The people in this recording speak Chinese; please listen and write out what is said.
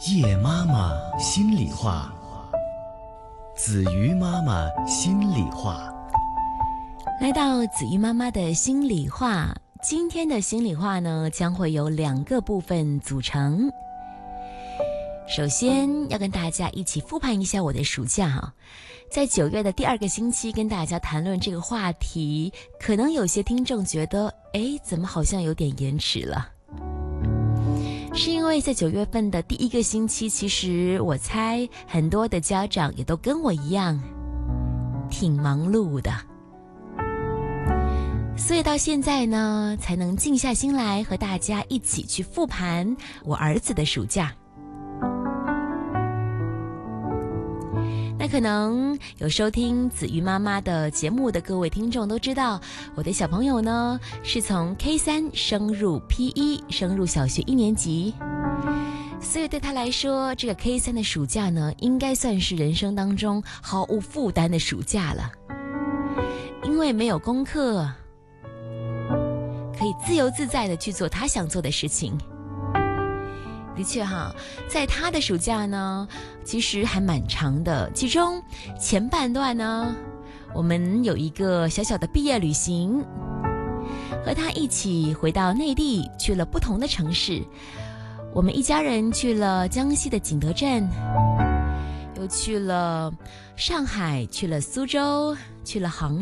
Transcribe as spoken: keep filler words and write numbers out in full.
叶妈妈心里话，子瑜妈妈心里话。 来到子瑜妈妈的心里话，今天的心里话呢，将会有两个部分组成。首先要跟大家一起复盘一下我的暑假哈，在九月的第二个星期跟大家谈论这个话题，可能有些听众觉得，诶，怎么好像有点延迟了？是因为在九月份的第一个星期，其实我猜很多的家长也都跟我一样，挺忙碌的。所以到现在呢，才能静下心来和大家一起去复盘我儿子的暑假。那可能有收听子瑜妈妈的节目的各位听众都知道，我的小朋友呢是从 K 三 升入 P 一， 升入小学一年级，所以对他来说，这个 K 三 的暑假呢，应该算是人生当中毫无负担的暑假了，因为没有功课，可以自由自在的去做他想做的事情。的确哈，在他的暑假呢，其实还蛮长的。其中前半段呢，我们有一个小小的毕业旅行，和他一起回到内地，去了不同的城市。我们一家人去了江西的景德镇，又去了上海，去了苏州，去了杭